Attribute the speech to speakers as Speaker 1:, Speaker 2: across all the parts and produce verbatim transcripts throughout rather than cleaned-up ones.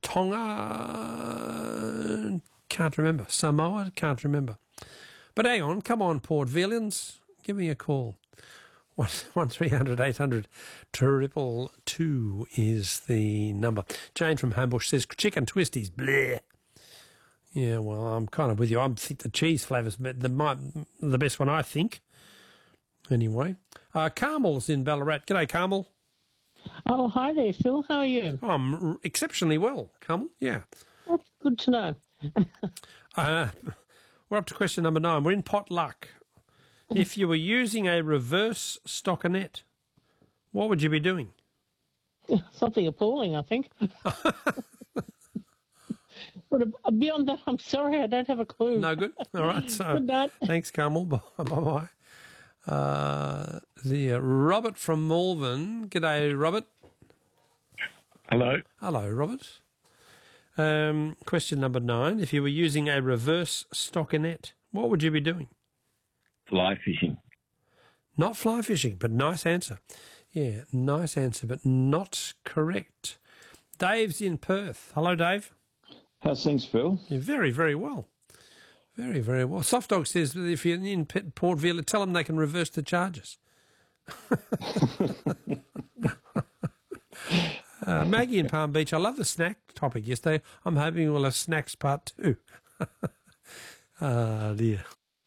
Speaker 1: Tonga, can't remember. Samoa, can't remember. But hang on, come on, Port Valians, give me a call. One, one three hundred eight hundred triple two is the number. Jane from Homebush says chicken twisties, bleh. Yeah, well, I'm kind of with you. I think the cheese flavour's the the best one, I think. Anyway, uh, Carmel's in Ballarat. G'day, Carmel.
Speaker 2: Oh, hi there, Phil. How are you?
Speaker 1: Oh, I'm exceptionally well, Carmel. Yeah.
Speaker 2: That's good to know.
Speaker 1: uh, we're up to question number nine. We're in pot luck. If you were using a reverse stockinette, what would you be doing?
Speaker 2: Something appalling, I think. But beyond that, I'm sorry, I don't have a clue.
Speaker 1: No good? All right. So,
Speaker 2: good night.
Speaker 1: Thanks, Carmel. Bye-bye. Uh, the uh, Robert from Malvern. G'day, Robert.
Speaker 3: Hello.
Speaker 1: Hello, Robert. Um, question number nine. If you were using a reverse stockinette, what would you be doing?
Speaker 3: Fly fishing.
Speaker 1: Not fly fishing, but nice answer. Yeah, nice answer, but not correct. Dave's in Perth. Hello, Dave.
Speaker 3: How's things, Phil?
Speaker 1: You're very, very well. Very, very well. Soft Dog says that if you're in Port Vila, tell them they can reverse the charges. uh, Maggie in Palm Beach, I love the snack topic yesterday. I'm hoping we'll have snacks part two. Ah, dear.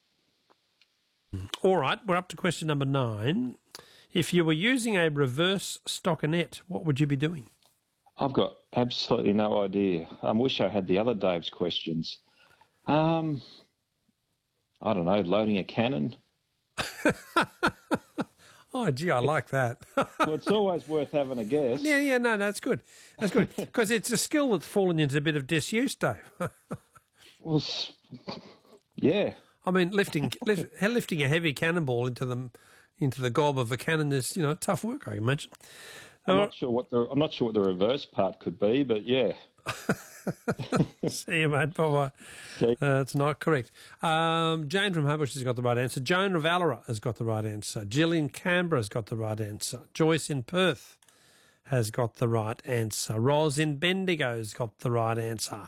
Speaker 1: All right, we're up to question number nine. If you were using a reverse stockinette, what would you be doing?
Speaker 3: I've got absolutely no idea. I wish I had the other Dave's questions. Um, I don't know, loading a cannon.
Speaker 1: Oh, gee, I like that.
Speaker 3: Well, it's always worth having a guess.
Speaker 1: Yeah, yeah, no, no, that's good. That's good. Because it's a skill that's fallen into a bit of disuse, Dave.
Speaker 3: Well, yeah.
Speaker 1: I mean, lifting lift, lifting a heavy cannonball into the into the gob of a cannon is, you know, tough work, I imagine.
Speaker 3: I'm
Speaker 1: Uh,
Speaker 3: not sure what the I'm not sure what the reverse part could be, but yeah.
Speaker 1: See you, mate. Bye-bye.
Speaker 3: Okay.
Speaker 1: Uh, it's not correct. Um, Jane from Homebush has got the right answer. Joan of Alara has got the right answer. Jill in Canberra has got the right answer. Joyce in Perth has got the right answer. Ros in Bendigo has got the right answer.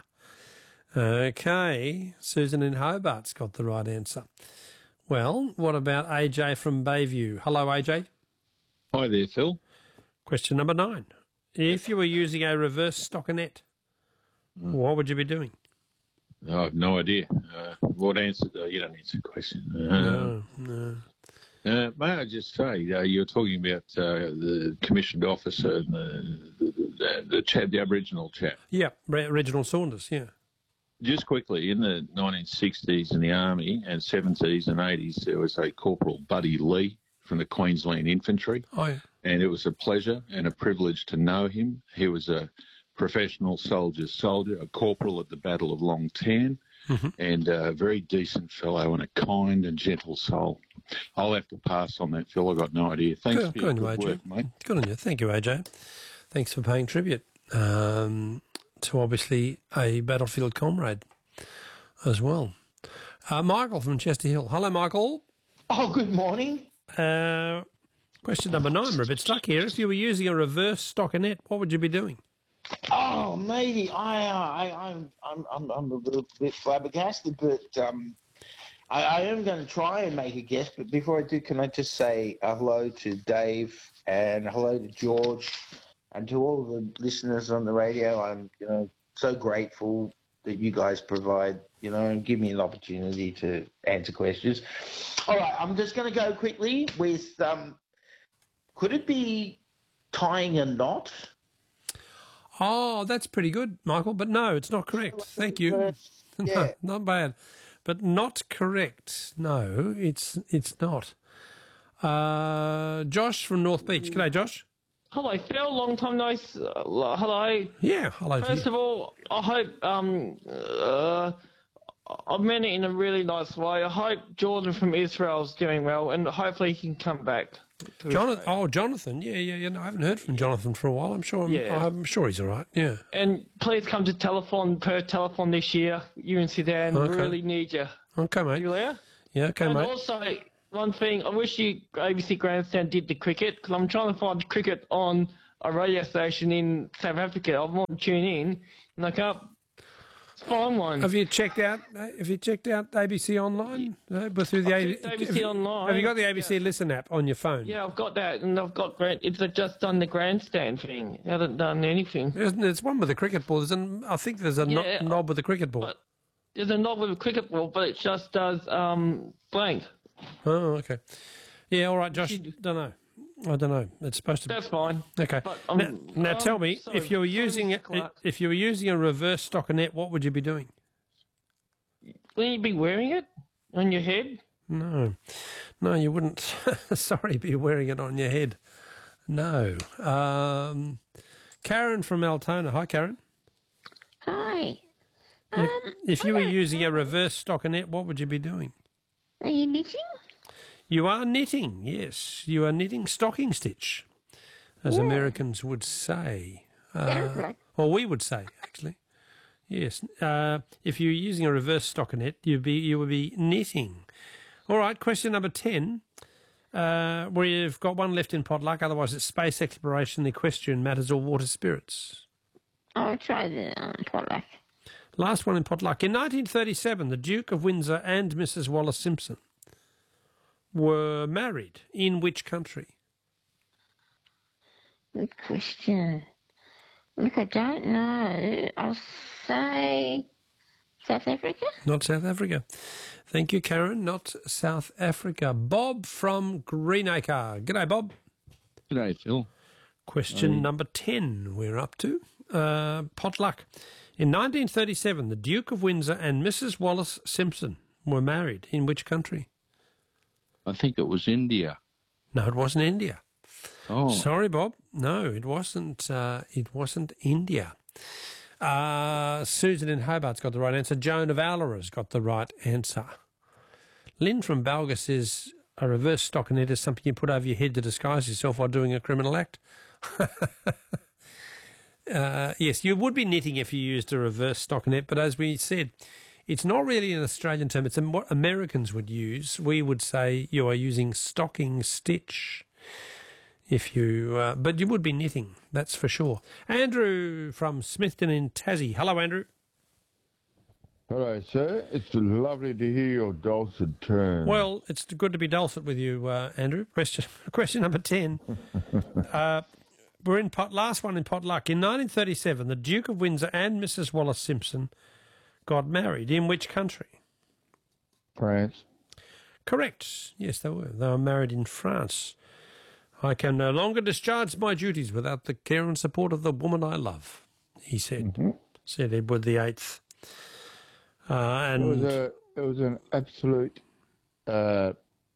Speaker 1: Okay, Susan in Hobart's got the right answer. Well, what about A J from Bayview? Hello, A J.
Speaker 4: Hi there, Phil.
Speaker 1: Question number nine. If you were using a reverse stockinette, what would you be doing?
Speaker 4: I have no idea. Uh, what answer? Uh, you don't answer the question. Uh,
Speaker 1: No, no.
Speaker 4: Uh, may I just say, uh, you were talking about uh, the commissioned officer and the, the, the, the, chap, the Aboriginal chap.
Speaker 1: Yeah, Re- Reginald Saunders, yeah.
Speaker 4: Just quickly, in the nineteen sixties in the Army and seventies and eighties, there was a Corporal Buddy Lee from the Queensland Infantry.
Speaker 1: Oh, yeah.
Speaker 4: And it was a pleasure and a privilege to know him. He was a professional soldier's soldier, a corporal at the Battle of Long Tan,
Speaker 1: mm-hmm.
Speaker 4: and a very decent fellow and a kind and gentle soul. I'll have to pass on that, Phil. I've got no idea. Thanks
Speaker 1: Good,
Speaker 4: for your
Speaker 1: good on you,
Speaker 4: good
Speaker 1: A J.
Speaker 4: work, mate.
Speaker 1: Good on you. Thank you, A J. Thanks for paying tribute um, to obviously a battlefield comrade as well. Uh, Michael from Chester Hill. Hello, Michael.
Speaker 5: Oh, good morning.
Speaker 1: Uh, question number nine. We're a bit stuck here. If you were using a reverse stockinette, what would you be doing?
Speaker 5: Oh, maybe I, uh, I, I'm, I'm, I'm, I'm a little bit flabbergasted, but um, I, I am going to try and make a guess. But before I do, can I just say uh, hello to Dave and hello to George and to all the listeners on the radio. I'm, you know, so grateful that you guys provide, you know, and give me an opportunity to answer questions. All right, I'm just going to go quickly with, um, could it be tying a knot?
Speaker 1: Oh, that's pretty good, Michael, but no, it's not correct. Thank you.
Speaker 5: Yeah.
Speaker 1: No, not bad. But not correct. No, it's it's not. Uh, Josh from North Beach. G'day, Josh.
Speaker 2: Hello, Phil. Long time no. s- Uh, hello.
Speaker 1: Yeah, hello to
Speaker 2: First
Speaker 1: you.
Speaker 2: of all, I hope um uh I meant it in a really nice way. I hope Jordan from Israel's doing well, and hopefully he can come back. to
Speaker 1: Jonathan,
Speaker 2: Israel.
Speaker 1: oh, Jonathan. Yeah, yeah, yeah. No, I haven't heard from Jonathan for a while. I'm sure. I'm,
Speaker 2: Yeah.
Speaker 1: I'm sure he's all right. Yeah.
Speaker 2: And please come to telephone per telephone this year. You and Sudan
Speaker 1: Okay.
Speaker 2: really need you.
Speaker 1: Okay, mate.
Speaker 2: You there?
Speaker 1: Yeah, okay,
Speaker 2: and
Speaker 1: mate.
Speaker 2: also, one thing, I wish you A B C Grandstand did the cricket, because I'm trying to find cricket on a radio station in South Africa. I want to tune in, and I can't find one.
Speaker 1: Have you checked out? uh, Have you checked out A B C Online? Uh, but through the
Speaker 2: I've
Speaker 1: A-
Speaker 2: checked A B C
Speaker 1: have you-
Speaker 2: Online.
Speaker 1: Have you got the A B C Listen app on your phone?
Speaker 2: Yeah, I've got that, and I've got grand. It's just done the grandstand thing. It hasn't done anything.
Speaker 1: Isn't it? It's one with a cricket ball. There's an, I think there's a no-
Speaker 2: Yeah,
Speaker 1: knob with a cricket ball.
Speaker 2: But there's a knob with a cricket ball, but it just does um blank.
Speaker 1: Oh, okay. Yeah, all right, Josh. Don't know. I don't know. It's supposed to.
Speaker 2: That's fine.
Speaker 1: Okay.
Speaker 2: But,
Speaker 1: now,
Speaker 2: um,
Speaker 1: now
Speaker 2: um,
Speaker 1: tell me,
Speaker 2: sorry,
Speaker 1: if you were
Speaker 2: sorry,
Speaker 1: using
Speaker 2: Mister
Speaker 1: it,
Speaker 2: Clark.
Speaker 1: if you were using a reverse stockinette, what would you be doing?
Speaker 2: Wouldn't you be wearing it on your head?
Speaker 1: No, no, you wouldn't. Sorry, be wearing it on your head. No. Um, Karen from Altona. Hi, Karen.
Speaker 6: Hi.
Speaker 1: If,
Speaker 6: Um,
Speaker 1: if you were using a reverse stockinette, what would you be doing?
Speaker 6: are you knitting?
Speaker 1: You are knitting, yes. You are knitting stocking stitch, as Americans would say.
Speaker 6: Sounds
Speaker 1: Uh,
Speaker 6: like
Speaker 1: or we would say, actually. Yes. Uh, if you're using a reverse stockinette, you'd be, you would be knitting. All right, question number ten. Uh, we've got one left in potluck, otherwise it's space exploration, equestrian matters, or water spirits.
Speaker 6: I'll try the um, potluck.
Speaker 1: Last one in potluck. In nineteen thirty-seven, the Duke of Windsor and Missus Wallace Simpson were married. In which country?
Speaker 6: Good question. Look, I don't know. I'll say South Africa.
Speaker 1: Not South Africa. Thank you, Karen. Not South Africa. Bob from Greenacre. G'day, Bob.
Speaker 4: G'day, Phil.
Speaker 1: Question number ten we're up to. Uh, potluck. In nineteen thirty-seven, the Duke of Windsor and Missus Wallace Simpson were married. In which country?
Speaker 4: I think it was India.
Speaker 1: No, it wasn't India.
Speaker 4: Oh,
Speaker 1: Sorry, Bob. No, it wasn't. Uh, it wasn't India. Uh, Susan in Hobart's got the right answer. Joan of Allera's got the right answer. Lynn from Balga says a reverse stockinette is something you put over your head to disguise yourself while doing a criminal act. uh, yes, you would be knitting if you used a reverse stockinette, but as we said, it's not really an Australian term. It's a, what Americans would use. We would say you are using stocking stitch. If you, uh, but you would be knitting, that's for sure. Andrew from Smithton in Tassie. Hello, Andrew.
Speaker 7: Hello, sir. It's lovely to hear your dulcet tones.
Speaker 1: Well, it's good to be dulcet with you, uh, Andrew. Question, question number ten. uh, we're in pot. Last one in potluck. In nineteen thirty-seven, the Duke of Windsor and Missus Wallace Simpson got married. In which country?
Speaker 7: France.
Speaker 1: Correct. Yes, they were. They were married in France. I can no longer discharge my duties without the care and support of the woman I love, he said,
Speaker 7: Mm-hmm.
Speaker 1: said Edward the Eighth. Uh,
Speaker 7: It
Speaker 1: and
Speaker 7: was a. It was an absolute uh,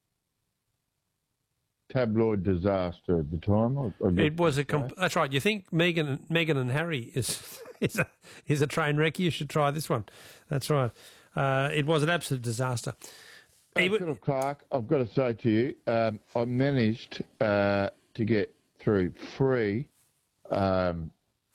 Speaker 7: tabloid disaster at the time. I, I
Speaker 1: it was a.
Speaker 7: guess.
Speaker 1: Comp- that's right. You think Meghan, Meghan and Harry is is a is a train wreck? You should try this one. That's right. Uh, it was an absolute disaster. He
Speaker 7: Hey,
Speaker 1: w-
Speaker 7: Philip Clark, I've got to say to you, um, I managed uh, to get through free. Um,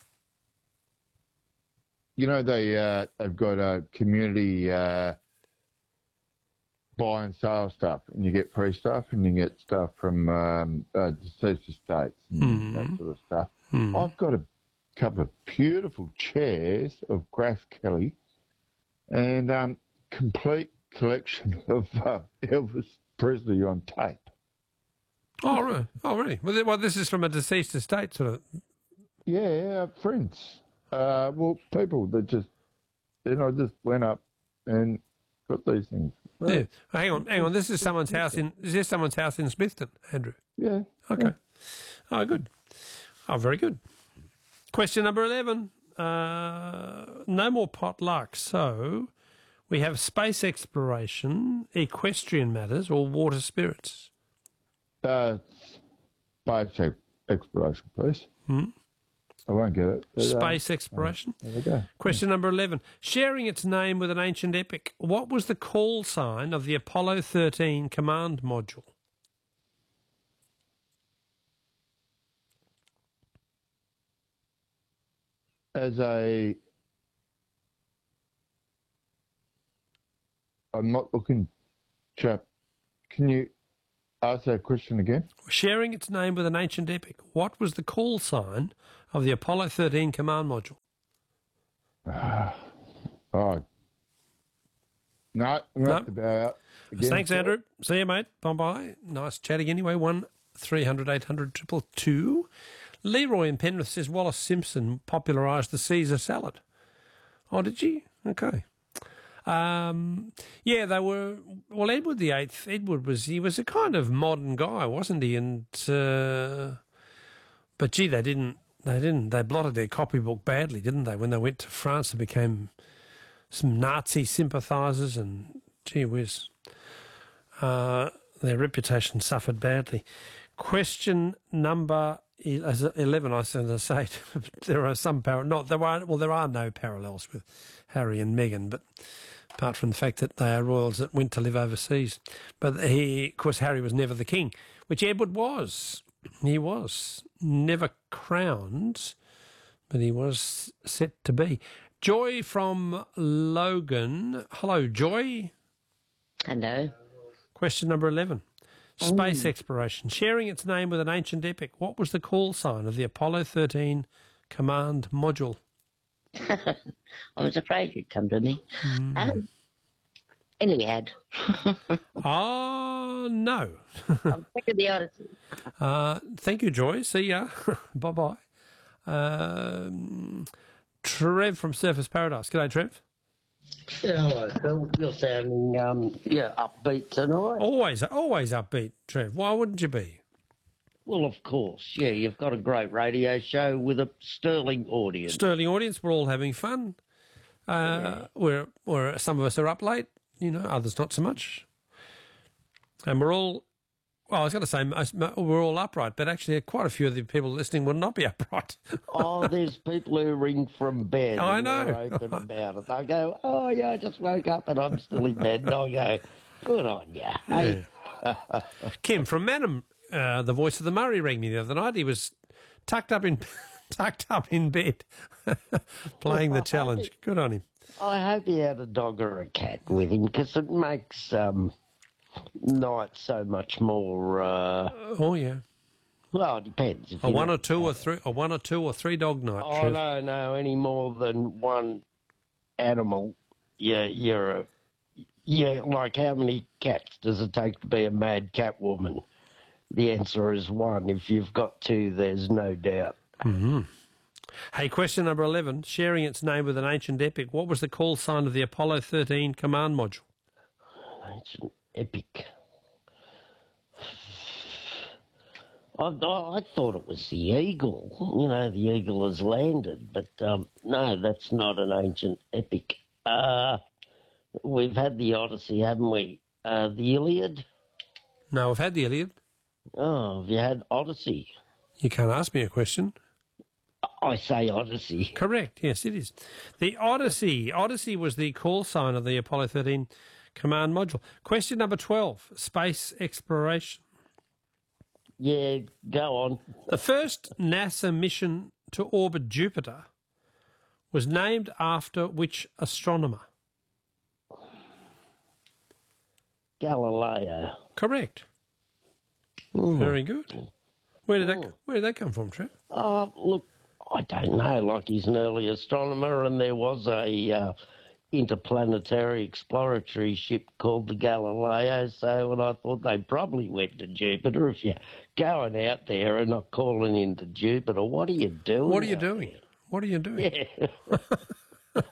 Speaker 7: you know, they uh, they've got a community uh, buy and sale stuff, and you get free stuff, and you get stuff from um, uh, deceased estates, and that sort of stuff. I've got a couple of beautiful chairs of Grass Kelly, and um, complete collection of uh, Elvis Presley on tape.
Speaker 1: oh, right. Oh, really? Well, th- well, this is from a deceased estate, sort of.
Speaker 7: Yeah, friends. Uh, well, people that just, you know, just went up and got these things. Well,
Speaker 1: Yeah. Hang on, hang on. This is someone's house in. Is this someone's house in Smithton, Andrew?
Speaker 7: yeah.
Speaker 1: Okay. Oh, good. Oh, very good. Question number eleven. Uh, no more potluck. So we have space exploration, equestrian matters, or water spirits.
Speaker 7: Uh, space ex- exploration, please.
Speaker 1: Hmm?
Speaker 7: I won't get it. but, uh,
Speaker 1: Space exploration.
Speaker 7: there we go.
Speaker 1: Question number eleven. Sharing its name with an ancient epic, what was the call sign of the Apollo thirteen command module?
Speaker 7: As a, I'm not looking, chap. Can you ask that question again.
Speaker 1: Sharing its name with an ancient epic, what was the call sign of the Apollo thirteen command module?
Speaker 7: Oh, no, we're
Speaker 1: No.
Speaker 7: up to bow out. Again,
Speaker 1: Thanks,
Speaker 7: sir.
Speaker 1: Andrew. See you, mate. Bye-bye. Nice chatting anyway. One three hundred eight hundred triple two. Leroy in Penrith says Wallace Simpson popularised the Caesar salad. Oh, did she? Okay. Um, yeah, they were. Well, Edward the Eighth. Edward was. He was a kind of modern guy, wasn't he? And uh, but gee, they didn't. They didn't. They blotted their copybook badly, didn't they? When they went to France, they became some Nazi sympathisers, and gee whiz, uh, their reputation suffered badly. Question number eleven. I said, I say there are some par- not there are well there are no parallels with Harry and Meghan, but apart from the fact that they are royals that went to live overseas. But he, of course, Harry was never the king, which Edward was. He was never crowned, but he was set to be. Joy from Logan. Hello, Joy.
Speaker 8: Hello.
Speaker 1: Question number eleven. Space exploration. Sharing its name with an ancient epic, what was the call sign of the Apollo thirteen command module?
Speaker 8: I was afraid you'd come to me.
Speaker 1: Mm.
Speaker 8: Um, Iliad.
Speaker 1: Oh, no.
Speaker 8: I'm sick of the Odyssey.
Speaker 1: Uh, thank you, Joy. See ya. Bye-bye. Um, Trev from Surface Paradise. G'day, Trev.
Speaker 9: Yeah, hello, Phil. You're sounding, um, yeah, upbeat tonight.
Speaker 1: Always, always upbeat, Trev. Why wouldn't you be?
Speaker 9: Well, of course, yeah, you've got a great radio show with a sterling audience.
Speaker 1: Sterling audience. We're all having fun. Uh, yeah. We're, we're, some of us are up late, you know, others not so much. And we're all, well, I was going to say most, we're all upright, but actually quite a few of the people listening will not be upright.
Speaker 9: Oh, there's people who ring from bed.
Speaker 1: I
Speaker 9: and
Speaker 1: know.
Speaker 9: They're open about it. They go, oh, yeah, I just woke up and I'm still in bed. And I go, good on you. Hey.
Speaker 1: Yeah. Kim from Manham, uh, the voice of the Murray, rang me the other night. He was tucked up in tucked up in bed playing the challenge. Good on him.
Speaker 9: I hope he had a dog or a cat with him because it makes um, night so much more. Uh,
Speaker 1: oh yeah.
Speaker 9: Well, it depends.
Speaker 1: A one or two or three, a one or two or three dog night.
Speaker 9: Oh
Speaker 1: Trev.
Speaker 9: no, no, any more than one animal. Yeah, you're a. Yeah, like how many cats does it take to be a mad cat woman? The answer is one. If you've got two, there's no doubt.
Speaker 1: Mm-hmm. Hey, question number eleven. Sharing its name with an ancient epic, what was the call sign of the Apollo thirteen command module?
Speaker 9: Ancient epic. I, I, I thought it was the eagle. You know, the eagle has landed, but um, no, that's not an ancient epic. Uh, we've had the Odyssey, haven't we? Uh, the Iliad?
Speaker 1: No, I've had the Iliad.
Speaker 9: Oh, have you had Odyssey?
Speaker 1: You can't ask me a question.
Speaker 9: I say Odyssey.
Speaker 1: Correct, yes, it is. The Odyssey. Odyssey was the call sign of the Apollo thirteen command module. Question number twelve, space exploration.
Speaker 9: Yeah, go on.
Speaker 1: The first NASA mission to orbit Jupiter was named after which astronomer?
Speaker 9: Galileo.
Speaker 1: Correct.
Speaker 9: Mm.
Speaker 1: Very good. Where did that Where did that come from, Trev?
Speaker 9: Oh, look, I don't know. Like he's an early astronomer, and there was a uh, interplanetary exploratory ship called the Galileo. So, and I thought they probably went to Jupiter. If you're going out there and not calling into Jupiter, what are you doing?
Speaker 1: What are you doing? What are you doing?
Speaker 9: Yeah.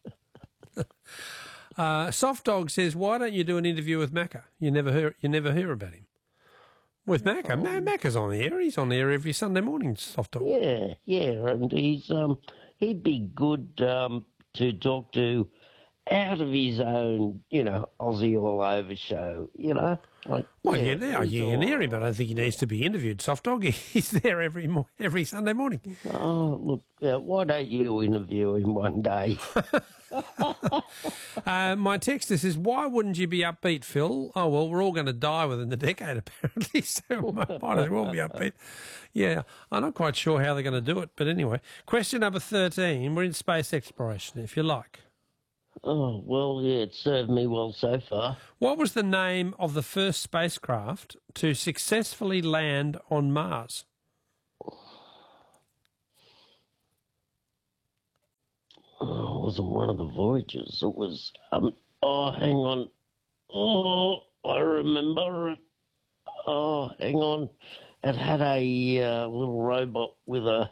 Speaker 1: uh, Soft Dog says, "Why don't you do an interview with Macca? You never hear. You never hear about him." With Macca, oh. Ma- Macca's on the air. He's on the air every Sunday morning. Soft Dog.
Speaker 9: Yeah, yeah, and he's um he'd be good um to talk to out of his own, you know, Aussie all over show, you know. Like,
Speaker 1: well,
Speaker 9: yeah,
Speaker 1: yeah, you can hear him, but I don't think he needs to be interviewed. Soft Dog, he's there every mo- every Sunday morning.
Speaker 9: Oh, look, uh, why don't you interview him one day?
Speaker 1: uh, my texter says, why wouldn't you be upbeat, Phil? Oh, well, we're all going to die within the decade, apparently, so might, might as well be upbeat. Yeah, I'm not quite sure how they're going to do it, but anyway. Question number thirteen, we're in space exploration, if you like.
Speaker 9: Oh, well, yeah, it served me well so far.
Speaker 1: What was the name of the first spacecraft to successfully land on Mars?
Speaker 9: Oh, it wasn't one of the Voyagers. It was, um, oh, hang on. Oh, I remember it. Oh, hang on. It had a uh, little robot with a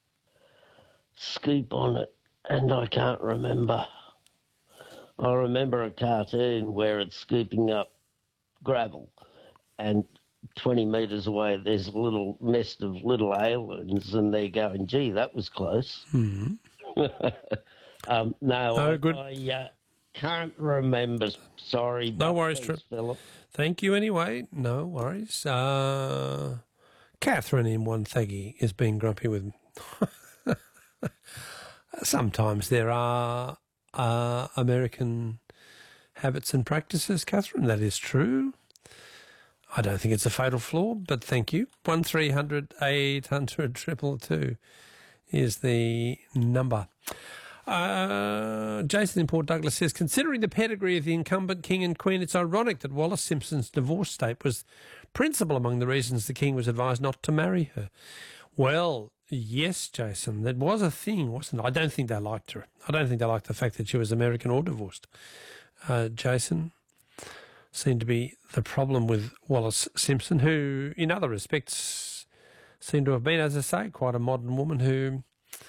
Speaker 9: scoop on it, and I can't remember. I remember a cartoon where it's scooping up gravel, and twenty metres away there's a little nest of little aliens, and they're going, gee, that was close.
Speaker 1: Hmm.
Speaker 9: um, no,
Speaker 1: No,
Speaker 9: I,
Speaker 1: good.
Speaker 9: I uh, can't remember. Sorry.
Speaker 1: No
Speaker 9: but
Speaker 1: worries,
Speaker 9: thanks,
Speaker 1: Trip.
Speaker 9: Philip.
Speaker 1: Thank you anyway. No worries. Uh, Catherine in one thaggy is being grumpy with me. Sometimes there are uh, American habits and practices, Catherine. That is true. I don't think it's a fatal flaw, but thank you. One three hundred eight hundred triple two is the number. Uh, Jason in Port Douglas says, considering the pedigree of the incumbent king and queen, it's ironic that Wallace Simpson's divorce state was principal among the reasons the king was advised not to marry her. Well, yes, Jason, that was a thing, wasn't it? I don't think they liked her. I don't think they liked the fact that she was American or divorced. Uh, Jason seemed to be the problem with Wallace Simpson, who, in other respects, seemed to have been, as I say, quite a modern woman who...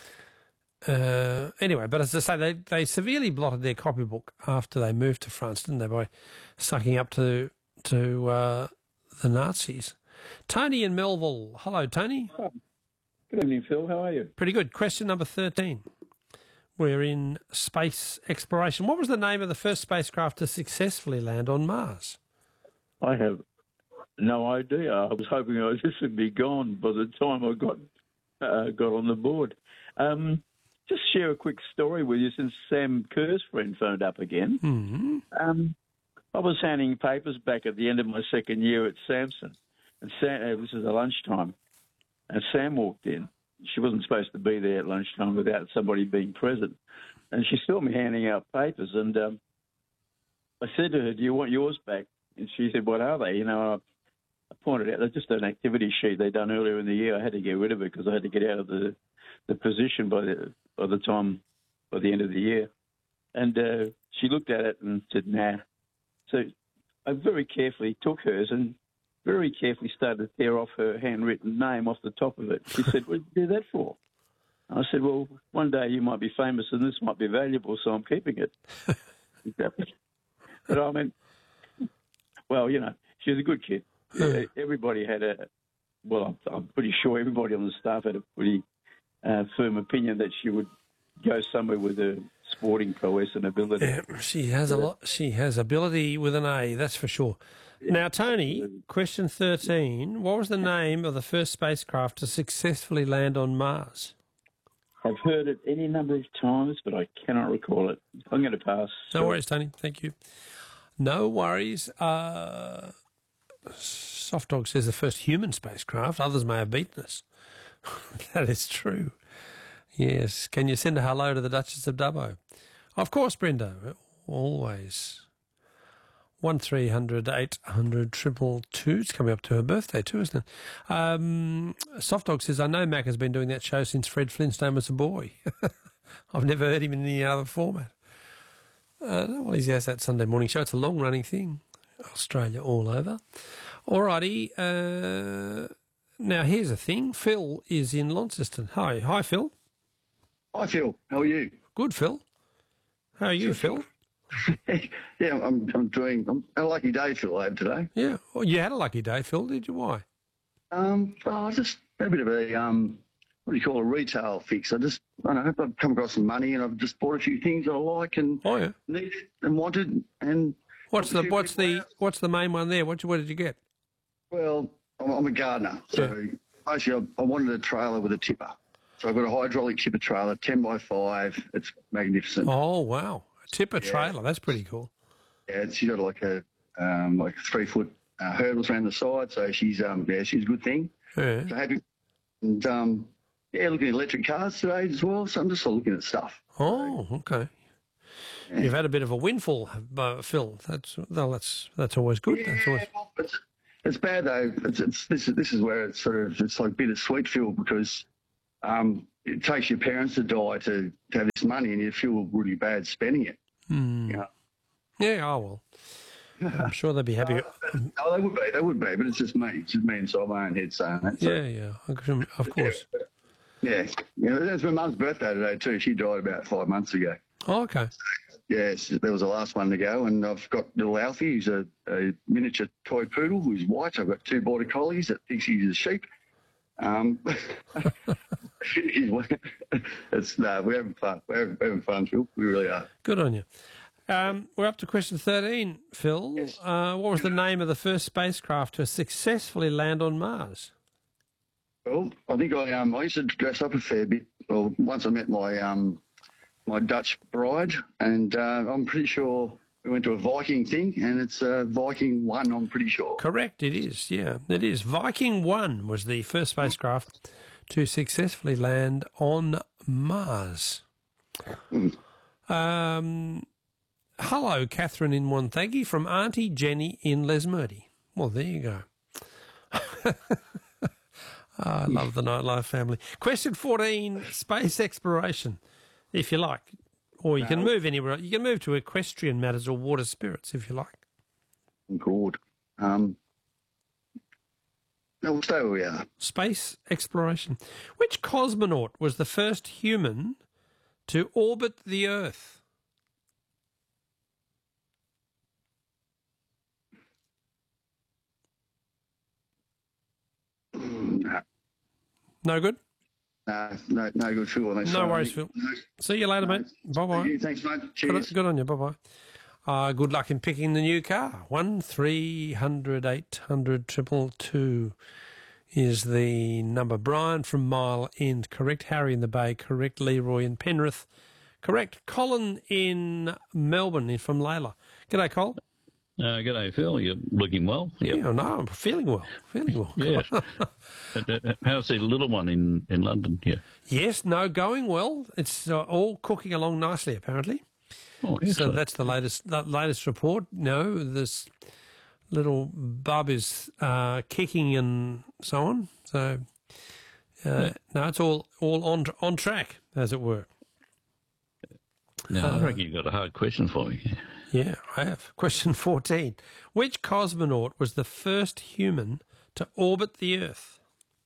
Speaker 1: Uh, anyway, but as I say, they, they severely blotted their copybook after they moved to France, didn't they, by sucking up to to uh, the Nazis. Tony in Melville. Hello, Tony.
Speaker 10: Oh, good evening, Phil. How are you?
Speaker 1: Pretty good. Question number thirteen. We're in space exploration. What was the name of the first spacecraft to successfully land on Mars?
Speaker 10: I have no idea. I was hoping I this would be gone by the time I got uh, got on the board. Um, just share a quick story with you since Sam Kerr's friend phoned up again.
Speaker 1: Mm-hmm.
Speaker 10: Um, I was handing papers back at the end of my second year at Samson, and Sam, uh, this is at lunchtime, and Sam walked in. She wasn't supposed to be there at lunchtime without somebody being present, and she saw me handing out papers, and um, I said to her, "Do you want yours back?" And she said, "What are they?" You know, I, I pointed out they're just an activity sheet they'd done earlier in the year. I had to get rid of it because I had to get out of the the position by the by the time by the end of the year. And uh, she looked at it and said, "Nah." So I very carefully took hers and very carefully started to tear off her handwritten name off the top of it. She said, "What did you do that for?" I said, "Well, one day you might be famous and this might be valuable, so I'm keeping it." But I mean, well, you know, she was a good kid. Yeah, everybody had a, well, I'm, I'm pretty sure everybody on the staff had a pretty uh, firm opinion that she would go somewhere with her sporting prowess and ability.
Speaker 1: Yeah, she has a lot. She has ability with an A, that's for sure.
Speaker 10: Yeah.
Speaker 1: Now, Tony, question thirteen. What was the name of the first spacecraft to successfully land on Mars?
Speaker 10: I've heard it any number of times, but I cannot recall it. I'm going to pass.
Speaker 1: No worries, Tony. Thank you. No worries. Uh, Soft Dog says the first human spacecraft. Others may have beaten us. That is true. Yes. Can you send a hello to the Duchess of Dubbo? Of course, Brenda. Always. One three hundred eight hundred triple two. It's coming up to her birthday too, isn't it? Um, Soft Dog says, I know Mac has been doing that show since Fred Flintstone was a boy. I've never heard him in any other format. Uh, well, he has that Sunday morning show. It's a long-running thing. Australia all over. All righty. Uh, now, here's a thing. Phil is in Launceston. Hi. Hi, Phil.
Speaker 11: Hi, Phil. How are you?
Speaker 1: Good, Phil. How are you, Phil?
Speaker 11: Yeah, I'm I'm doing... I'm a lucky day, Phil, I have today.
Speaker 1: Yeah. Well, you had a lucky day, Phil, did you? Why?
Speaker 11: Um, well, I just had a bit of a, um, what do you call a retail fix. I just, I don't know, I've come across some money and I've just bought a few things that I like and
Speaker 1: oh, yeah.
Speaker 11: needed and wanted. And
Speaker 1: What's the what's the out. what's the main one there? What what did you get?
Speaker 11: Well, I'm, I'm a gardener, so yeah. Basically I, I wanted a trailer with a tipper. So I've got a hydraulic tipper trailer, ten by five. It's magnificent.
Speaker 1: Oh wow, a tipper yeah. trailer. That's pretty cool.
Speaker 11: Yeah, she's got like a um, like three foot uh, hurdles around the side, so she's um yeah she's a good thing.
Speaker 1: Yeah.
Speaker 11: So happy. And um yeah, looking at electric cars today as well. So I'm just looking at stuff.
Speaker 1: Oh, okay. you've had a bit of a windfall, uh, Phil. That's well, that's that's always good.
Speaker 11: Yeah,
Speaker 1: That's always...
Speaker 11: well, it's, it's bad though. It's, it's this is this is where it's sort of it's like bittersweet, Phil, because um, it takes your parents to die to, to have this money, and you feel really bad spending it.
Speaker 1: Hmm.
Speaker 11: You know?
Speaker 1: Yeah. Oh well. I'm sure they'd be happy.
Speaker 11: Oh, they would be, they would be, but it's just me. It's just me inside my own head saying that. So.
Speaker 1: Yeah, yeah, of course.
Speaker 11: Yeah, yeah. It's my mum's birthday today too. She died about five months ago.
Speaker 1: Oh, okay.
Speaker 11: Yes, there was the last one to go, and I've got little Alfie, who's a, a miniature toy poodle who's white. I've got two border collies that thinks he's a sheep. Um, it's no, we're having fun. We're having, we're having fun, Phil. We really are.
Speaker 1: Good on you. Um, we're up to question thirteen, Phil.
Speaker 11: Yes.
Speaker 1: Uh, what was the name of the first spacecraft to successfully land on Mars?
Speaker 11: Well, I think I um I used to dress up a fair bit. Well, once I met my um my Dutch bride, and uh, I'm pretty sure we went to a Viking thing, and it's uh, Viking One. I'm pretty sure.
Speaker 1: Correct. It is. Yeah, it is. Viking One was the first spacecraft to successfully land on Mars.
Speaker 11: Mm.
Speaker 1: Um. Hello, Catherine in Wonthaggi from Auntie Jenny in Lesmurdy. Well, there you go. Oh, I love the Nightlife family. Question fourteen, space exploration, if you like. Or you no. can move anywhere. You can move to equestrian matters or water spirits, if you like.
Speaker 11: Good. Um, no, we'll stay where we are.
Speaker 1: Space exploration. Which cosmonaut was the first human to orbit the Earth?
Speaker 11: No.
Speaker 1: No good?
Speaker 11: No, no, no good, Phil. No,
Speaker 1: no worries, Phil. No. See you later, no. mate. Bye-bye.
Speaker 11: Thanks, mate. Cheers.
Speaker 1: Good, good on you. Bye-bye. Uh, good luck in picking the new car. One three hundred eight hundred triple two is the number. Brian from Mile End, correct. Harry in the Bay, correct. Leroy in Penrith, correct. Colin in Melbourne from Layla. G'day, Col.
Speaker 4: Uh, g'day, Phil. You're looking well.
Speaker 1: Yep. Yeah, no, I'm feeling well. Feeling well.
Speaker 4: Yes. How's the little one in, in London? Yeah.
Speaker 1: Yes, no, going well. It's uh, all cooking along nicely, apparently.
Speaker 4: Oh, yes.
Speaker 1: So that's the latest the latest report. No, this little bub is uh, kicking and so on. So uh, yeah. no, it's all all on on track, as it were.
Speaker 4: Now,
Speaker 1: uh,
Speaker 4: I reckon you've got a hard question for me.
Speaker 1: Yeah, I have. Question fourteen. Which cosmonaut was the first human to orbit the Earth?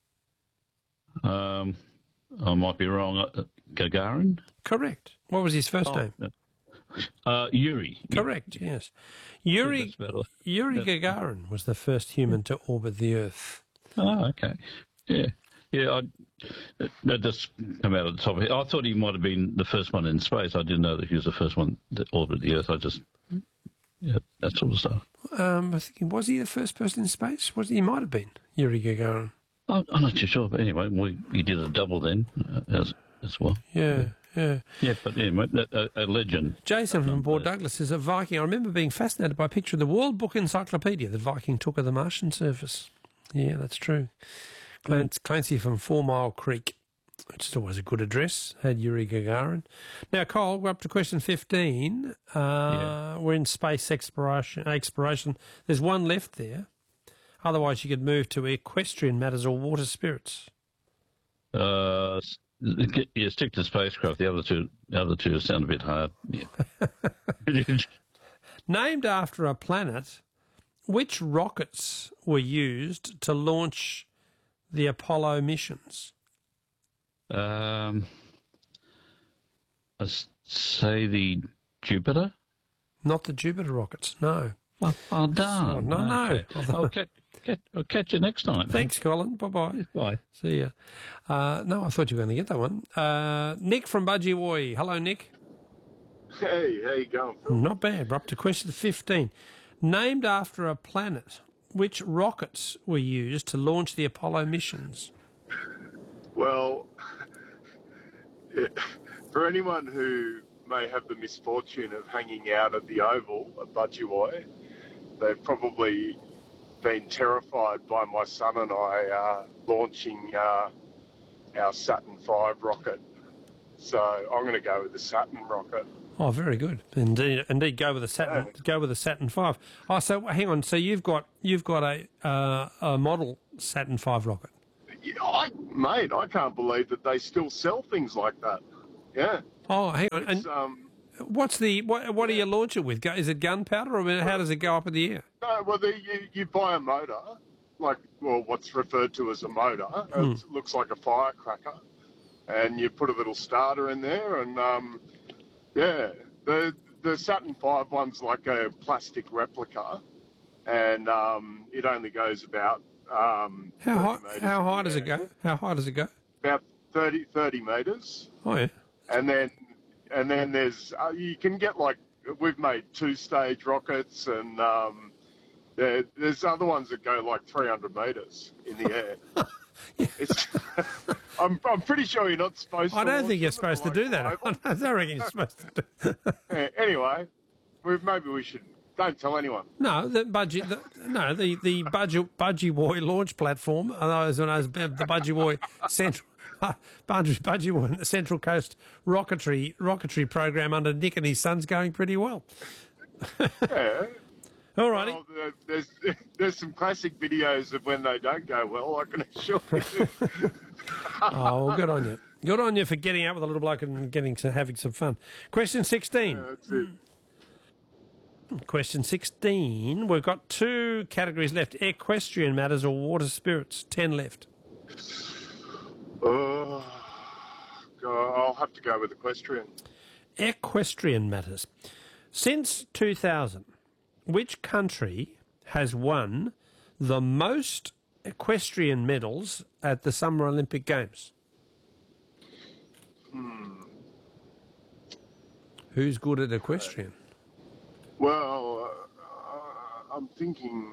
Speaker 4: Um, I might be wrong. Uh, Gagarin?
Speaker 1: Correct. What was his first
Speaker 4: oh,
Speaker 1: name?
Speaker 4: Uh, Yuri.
Speaker 1: Correct, yes. Yuri, Yuri Gagarin was the first human to orbit the Earth.
Speaker 4: Oh, okay. Yeah. Yeah, I, that just come out of the top of it. I thought he might have been the first one in space. I didn't know that he was the first one that orbited the Earth. I just, yeah, that sort of stuff.
Speaker 1: Um, I think, was he the first person in space? Was he, he might have been, Yuri Gagarin.
Speaker 4: I'm, I'm not too sure, but anyway, we, he did a double then uh, as as well.
Speaker 1: Yeah, yeah.
Speaker 4: Yeah, but anyway, a, a legend.
Speaker 1: Jason from Port Douglas is a Viking. I remember being fascinated by a picture of the World Book Encyclopedia that Viking took of the Martian surface. Yeah, that's true. Clancy from Four Mile Creek, which is always a good address, had Yuri Gagarin. Now, Cole, we're up to question fifteen. Uh, yeah. We're in space exploration. Exploration. There's one left there. Otherwise, you could move to equestrian matters or water spirits.
Speaker 4: Uh, yeah, stick to spacecraft. The other two, the other two sound a bit hard. Yeah.
Speaker 1: Named after a planet, which rockets were used to launch the Apollo missions?
Speaker 4: Um, I say the Jupiter.
Speaker 1: Not the Jupiter rockets. No.
Speaker 4: Oh, oh darn!
Speaker 1: Oh, no,
Speaker 4: okay.
Speaker 1: no.
Speaker 4: I'll, catch, catch, I'll catch you next time.
Speaker 1: Thanks, Colin. Bye bye.
Speaker 4: Bye.
Speaker 1: See ya. Uh, no, I thought you were going to get that one. Uh, Nick from Budgie. Hello, Nick.
Speaker 12: Hey, how you going, Phil?
Speaker 1: Not bad. We're up to question fifteen. Named after a planet, which rockets were used to launch the Apollo missions?
Speaker 12: Well, for anyone who may have the misfortune of hanging out at the Oval at Budgie, they've probably been terrified by my son and I uh, launching uh, our Saturn five rocket. So I'm going to go with the Saturn rocket.
Speaker 1: Oh, very good. Indeed, indeed. Go with a Saturn.
Speaker 12: Yeah.
Speaker 1: Go with a Saturn five. Oh, so hang on. So you've got you've got a uh, a model Saturn five rocket.
Speaker 12: Yeah, I, mate, I can't believe that they still sell things like that. Yeah.
Speaker 1: Oh, hang on.
Speaker 12: It's,
Speaker 1: And
Speaker 12: um,
Speaker 1: what's the what? What do you launch it with? Go- Is it gunpowder, or how does it go up in the air?
Speaker 12: no, well, the, you, you buy a motor, like, well, what's referred to as a motor.
Speaker 1: Hmm.
Speaker 12: It looks like a firecracker. And you put a little starter in there, and, um, yeah, the the Saturn five one's like a plastic replica, and um, it only goes about... Um,
Speaker 1: How high?
Speaker 12: metres
Speaker 1: How
Speaker 12: in
Speaker 1: high
Speaker 12: the
Speaker 1: does it
Speaker 12: air.
Speaker 1: go? How high does it go?
Speaker 12: About thirty, thirty metres.
Speaker 1: Oh yeah.
Speaker 12: And then, and then there's, uh, you can get like, we've made two-stage rockets, and um, there, there's other ones that go like three hundred metres in the air. It's, I'm, I'm pretty sure you're not supposed to.
Speaker 1: I don't
Speaker 12: launch
Speaker 1: think you're
Speaker 12: them,
Speaker 1: supposed to
Speaker 12: like,
Speaker 1: do that.
Speaker 12: live.
Speaker 1: I don't reckon you're supposed to do.
Speaker 12: Yeah, anyway, we, maybe we should, don't tell anyone.
Speaker 1: No, the budgie. The, no, the the budgie budgie boy launch platform. Otherwise known as the budgie boy central. Uh, budgie, budgie boy, the Central Coast rocketry rocketry program under Nick and his son's going pretty well.
Speaker 12: Yeah.
Speaker 1: All righty.
Speaker 12: Well, there- there's, there's some classic videos of when they don't go well, I can assure you.
Speaker 1: Oh, well, good on you. Good on you for getting out with a little bloke and getting to having some fun. Question sixteen.
Speaker 12: Yeah, that's it.
Speaker 1: Question sixteen. We've got two categories left: equestrian matters or water spirits. Ten left.
Speaker 12: Oh, God, I'll have to go with equestrian.
Speaker 1: Equestrian matters. Since two thousand, which country has won the most equestrian medals at the Summer Olympic Games?
Speaker 12: Hmm.
Speaker 1: Who's good at equestrian?
Speaker 12: Well, uh, I'm thinking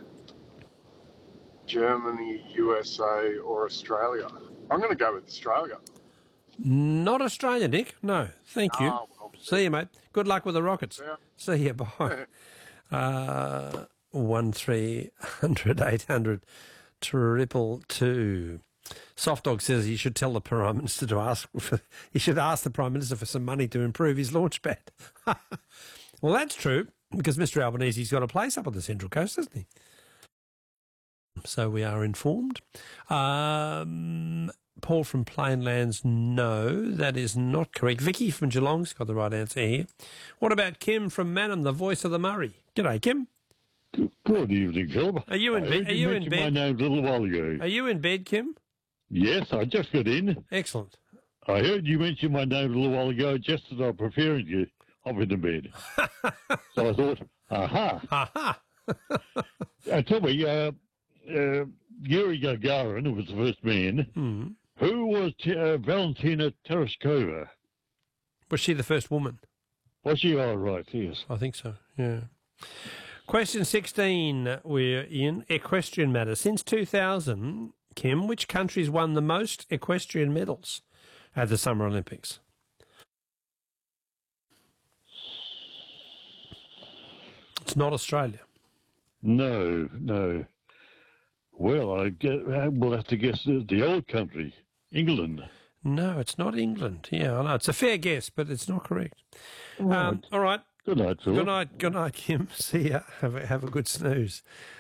Speaker 12: Germany, U S A, or Australia. I'm going to go with Australia.
Speaker 1: Not Australia, Nick. No, thank you.
Speaker 12: Oh, well.
Speaker 1: See you, mate. Good luck with the Rockets.
Speaker 12: Yeah.
Speaker 1: See you. Bye. Uh, one three hundred eight hundred triple two. Soft Dog says you should tell the Prime Minister to ask for. He should ask the Prime Minister for some money to improve his launch pad. Well, that's true because Mister Albanese's got a place up on the Central Coast, hasn't he? So we are informed. Um, Paul from Plainlands, no, that is not correct. Vicky from Geelong's got the right answer here. What about Kim from Manham, the voice of the Murray? G'day, Kim.
Speaker 13: Good evening, Phil.
Speaker 1: Are you in
Speaker 13: I
Speaker 1: bed?
Speaker 13: heard
Speaker 1: Are you in
Speaker 13: mention
Speaker 1: bed?
Speaker 13: my name a little while ago.
Speaker 1: Are you in bed, Kim?
Speaker 13: Yes, I just got in.
Speaker 1: Excellent.
Speaker 13: I heard you mention my name a little while ago, just as I'm preparing to hop into bed. So I thought, aha.
Speaker 1: Aha.
Speaker 13: uh, tell me, uh, uh, Yuri Gagarin, who was the first man,
Speaker 1: Hmm.
Speaker 13: who was uh, Valentina Tereshkova?
Speaker 1: Was she the first woman?
Speaker 13: Was she? Oh, right, yes.
Speaker 1: I think so, yeah. Question sixteen, we're in equestrian matters. Since two thousand, Kim, which countries won the most equestrian medals at the Summer Olympics? It's not Australia.
Speaker 13: No, no. Well, I get, uh, we'll have to guess the, the old country, England.
Speaker 1: No, it's not England. Yeah, I know. It's a fair guess, but it's not correct.
Speaker 13: Right.
Speaker 1: Um, all right.
Speaker 13: Good night, Phil.
Speaker 1: Good night. Good night, Kim. See ya. Have a, have a good snooze.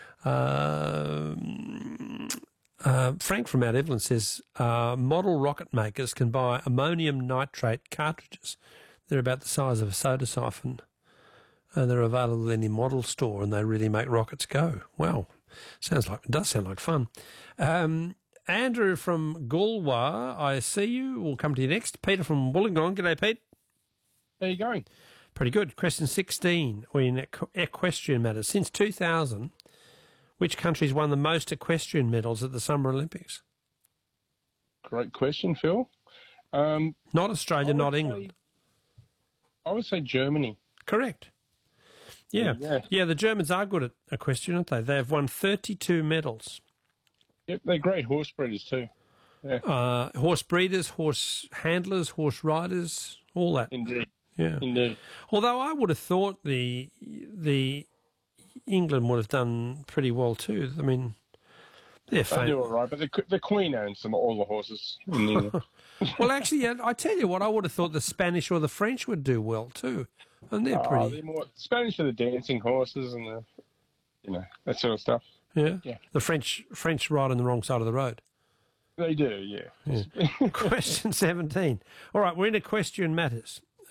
Speaker 1: Um, uh, Frank from Mount Evelyn says uh, model rocket makers can buy ammonium nitrate cartridges. They're about the size of a soda siphon. And they're available in any model store, and they really make rockets go. Wow. Sounds like, it does sound like fun. Um, Andrew from Galway, I see you. We'll come to you next. Peter from Wollongong. G'day, Pete.
Speaker 14: How you going?
Speaker 1: Pretty good. Question sixteen. We're in equ- equestrian matters. Since two thousand, which countries won the most equestrian medals at the Summer Olympics?
Speaker 14: Great question, Phil. Um,
Speaker 1: Not Australia,
Speaker 14: I would
Speaker 1: not
Speaker 14: say-
Speaker 1: England.
Speaker 14: I would say Germany.
Speaker 1: Correct. Yeah.
Speaker 14: Yeah.
Speaker 1: Yeah, the Germans are good at equestrian, aren't they? They have won thirty-two medals.
Speaker 14: Yep, they're great horse breeders too. Yeah.
Speaker 1: Uh, horse breeders, horse handlers, horse riders, all that.
Speaker 14: Indeed.
Speaker 1: Yeah.
Speaker 14: Indeed.
Speaker 1: Although I would have thought the the England would have done pretty well too. I mean, They're
Speaker 14: They
Speaker 1: famous.
Speaker 14: do all right, but the, the Queen owns some all the horses. In England.
Speaker 1: Well, actually, yeah, I tell you what, I would have thought the Spanish or the French would do well too, and they're
Speaker 14: Oh,
Speaker 1: pretty.
Speaker 14: they're more Spanish for the dancing horses and the, you know, that sort of stuff.
Speaker 1: Yeah.
Speaker 14: Yeah.
Speaker 1: The French French ride on the wrong side of the road.
Speaker 14: They do, yeah.
Speaker 1: Yeah. Question seventeen. All right, we're into question matters.